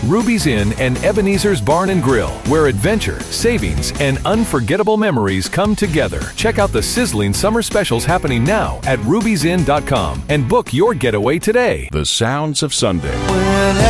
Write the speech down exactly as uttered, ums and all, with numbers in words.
Ruby's Inn and Ebenezer's Barn and Grill, where adventure, savings, and unforgettable memories come together. Check out the sizzling summer specials happening now at ruby's inn dot com and book your getaway today. The sounds of Sunday.